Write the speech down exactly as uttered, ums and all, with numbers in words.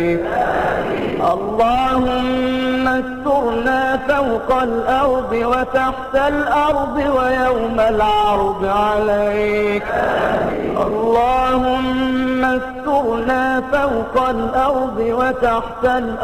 اللهم استرنا فوق الأرض وتحت الأرض ويوم العرض عليك. اللهم استرنا فوق الأرض وتحت الأرض